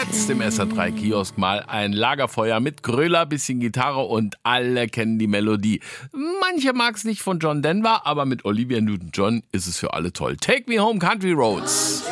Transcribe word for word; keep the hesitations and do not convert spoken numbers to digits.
Jetzt im S R drei Kiosk mal ein Lagerfeuer mit Gröler, bisschen Gitarre und alle kennen die Melodie. Manche mag es nicht von John Denver, aber mit Olivia Newton-John ist es für alle toll. Take Me Home Country Roads.